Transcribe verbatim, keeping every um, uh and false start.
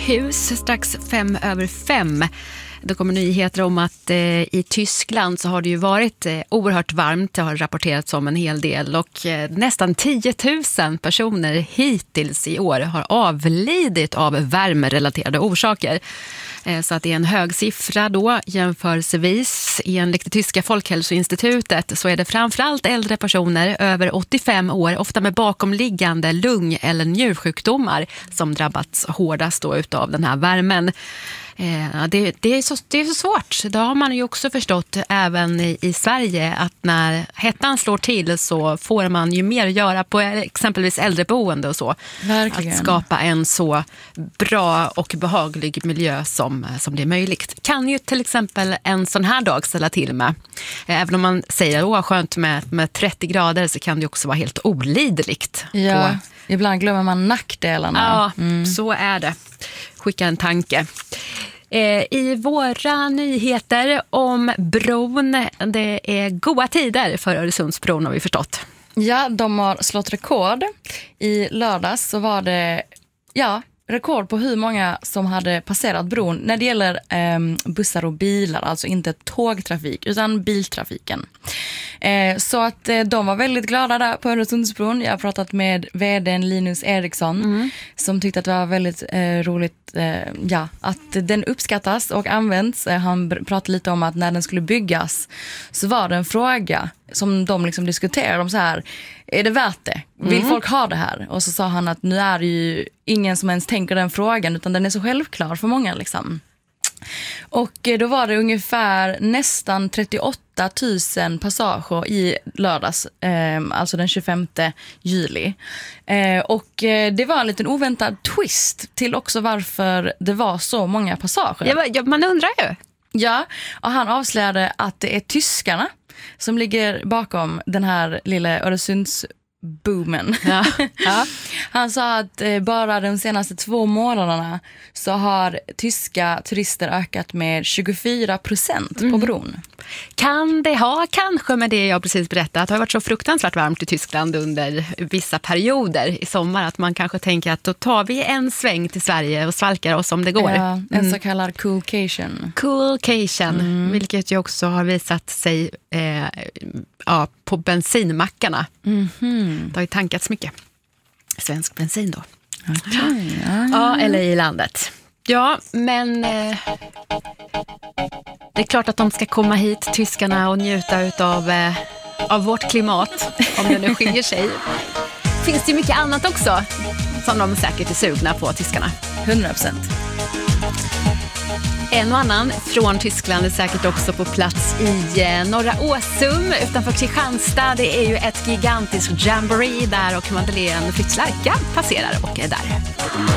hus strax fem över fem. Då kommer nyheter om att eh, i Tyskland så har det ju varit eh, oerhört varmt. Det har rapporterats om en hel del och eh, nästan tio tusen personer hittills i år har avlidit av värmerelaterade orsaker. Eh, så att det är en hög siffra då jämförelsevis. Enligt det tyska folkhälsoinstitutet så är det framförallt äldre personer över åttiofem år, ofta med bakomliggande lung- eller njursjukdomar som drabbats hårdast då utav den här värmen. Eh, det, det, är så, det är så svårt. Det har man ju också förstått även i, i Sverige att när hettan slår till så får man ju mer göra på exempelvis äldreboende och så. Verkligen. Att skapa en så bra och behaglig miljö som, som det är möjligt. Kan ju till exempel en sån här dag ställa till med. Eh, även om man säger att skönt med, med trettio grader så kan det också vara helt olidligt. Ja, på... ibland glömmer man nackdelarna. Ja, mm. så är det. Skicka en tanke. Eh, I våra nyheter om bron, det är goda tider för Öresundsbron har vi förstått. Ja, de har slått rekord. I lördags så var det ja, rekord på hur många som hade passerat bron när det gäller eh, bussar och bilar, alltså inte tågtrafik utan biltrafiken. Eh, så att eh, de var väldigt glada där på Öresundsbron. Jag har pratat med vdn Linus Eriksson mm. som tyckte att det var väldigt eh, roligt eh, ja, att den uppskattas och används. Eh, han pratade lite om att när den skulle byggas så var det en fråga som de liksom diskuterade om så här, är det värt det? Vill mm. folk ha det här? Och så sa han att nu är det ju ingen som ens tänker den frågan utan den är så självklar för många liksom. Och då var det ungefär nästan trettioåtta tusen passager i lördags, eh, alltså den tjugofemte juli. Eh, och eh, det var en liten oväntad twist till också varför det var så många passager. Ja, man undrar ju. Ja, och han avslöjade att det är tyskarna som ligger bakom den här lilla Öresunds boomen. Ja. Ja. Han sa att eh, bara de senaste två månaderna så har tyska turister ökat med tjugofyra procent mm. på bron. Kan det ha kanske med det jag precis berättat? Det har varit så fruktansvärt varmt i Tyskland under vissa perioder i sommar att man kanske tänker att då tar vi en sväng till Sverige och svalkar oss om det går. Ja, en mm. så kallad coolcation. Coolcation, mm. vilket ju också har visat sig eh, ja, på bensinmackarna. Mm-hmm. Det har ju tankats mycket. Svensk bensin då. Okay, ja, ja. ja, eller i landet. Ja, men eh, det är klart att de ska komma hit, tyskarna, och njuta utav, eh, av vårt klimat, om det nu skiljer sig. Finns det ju mycket annat också som de säkert är sugna på, tyskarna. hundra procent. En och annan från Tyskland är säkert också på plats i eh, Norra Åsum utanför Kristianstad. Det är ju ett gigantiskt jamboree där och Madeleine Fritz Lerka passerar och är där.